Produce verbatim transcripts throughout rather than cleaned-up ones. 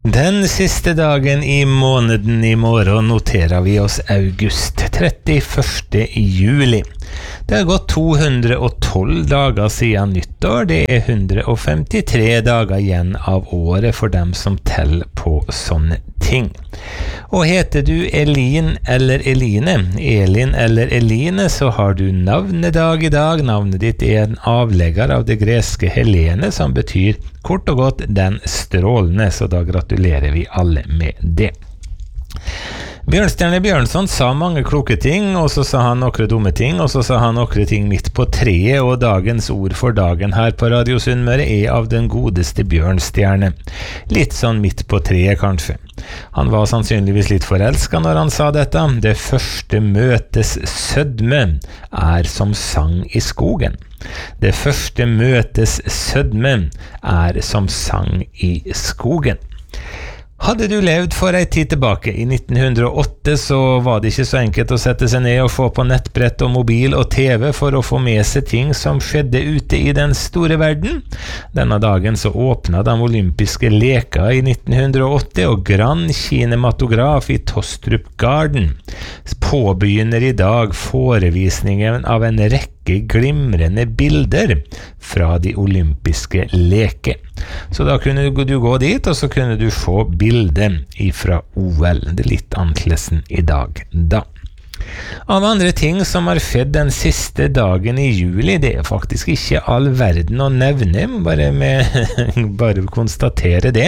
Den siste dagen i måneden i morgen noterer vi oss august, trettiførste juli. Det har gått to hundre og tolv dager siden nyttår, det er one hundred fifty-three dager igjen av året for dem som teller på sånne ting. Og heter du Elin eller Eline, Elin eller Eline, så har du navnedag i dag. Navnet ditt er en avlegger av det greske Helene, som betyr kort og godt den strålende, så da gratulerer vi alle med det. Bjørnstjerne Bjørnson sa mange kloke ting, og så sa han nokre dumme ting, og så sa han nokre ting midt på treet, og dagens ord for dagen her på Radio Sunnmøre er av den godeste Bjørnstjerne. Litt sånn midt på treet, kanskje. Han var sannsynligvis litt forelsket når han sa dette. Det første møtes sødme er som sang i skogen. Det første møtes sødme er som sang i skogen. Hadde du levd for ei tid tilbake i nitten hundre og åtte, så var det ikke så enkelt å sette seg ned og få på nettbrett og mobil og TV for å få med seg ting som skjedde ute i den store verden. Denne dagen så åpnet de olympiske leker i nitten hundre og åtti, og Grand Kinematograf i Tostrup Garden påbegynner i dag forevisningen av en rekke glimrende bilder fra de olympiske leker. Så da kunne du gå dit, og så kunne du få bilder fra O L. Det er litt annerledes i dag da. Av andre ting som har skjedd den siste dagen i juli, det er faktisk ikke all verden å nevne, bare, med, bare konstatere det.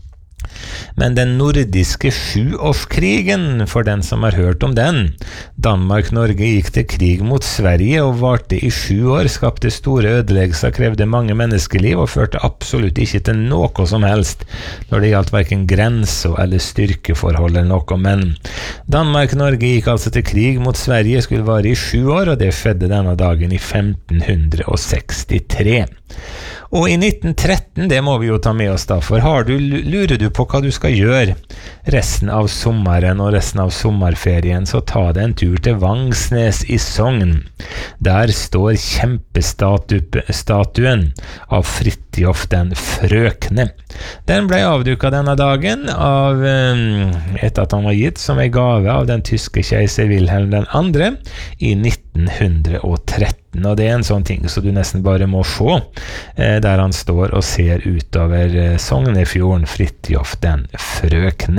Men den nordiske sjuårskrigen, for den som har hørt om den. Danmark-Norge gikk til krig mot Sverige og varte i sju år, skapte store ødeleggelser, krevde mange menneskeliv og førte absolutt ikke til noe som helst når det gjaldt hverken grenser eller styrkeforhold eller noe. Men Danmark-Norge gikk altså til krig mot Sverige, skulle vare i sju år, og det skjedde denne dagen i femten sekstitre. Og i nitten tretten, det må vi jo ta med oss da, for har du, lurer du på hva du skal gjøre resten av sommeren og resten av sommerferien, så ta deg en tur til Vangsnes i Sogn. Der står kjempestatuen av Fridtjof den frøkne. Den ble avduket denne dagen av, etter at han var gitt som en gave av den tyske keiser Wilhelm den andre i nitten tretten. Og det er en sånn ting så du nesten bare må se, der han står og ser utover Sognefjorden, Fridtjof den frøkne.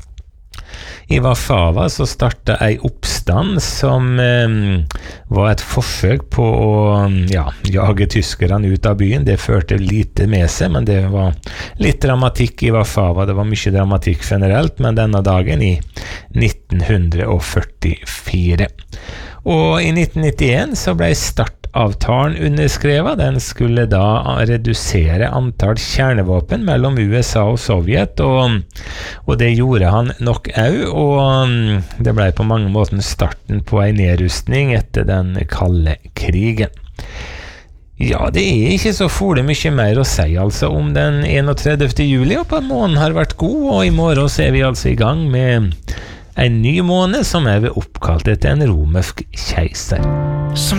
I Warszawa så startet ei oppstand som eh, var et forsøk på å ja, jage tyskerne ut av byen. Det førte lite med seg, men det var litt dramatikk i Warszawa. Det var mye dramatikk generelt, men denne dagen i nitten førtifire. Og i nitten nittien så ble startavtalen underskrevet. Den skulle da redusere antall kjernevåpen mellom U S A og Sovjet, og, og det gjorde han nok også, og det ble på mange måter starten på en nedrustning etter den kalde krigen. Ja, det er ikke så fole mye mer å si altså om den enogtredivte juli, og på en måned har vært god, og i morgen så er vi altså i gang med en ny måned som er oppkalt etter en romersk keiser. Som